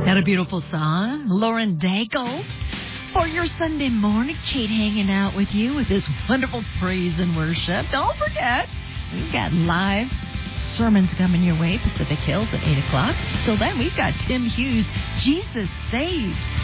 That a beautiful song? Lauren Daigle. For your Sunday morning, Kate hanging out with you with this wonderful praise and worship. Don't forget, we've got live sermons coming your way, Pacific Hills at 8 o'clock. Till then, we've got Tim Hughes, Jesus Saves.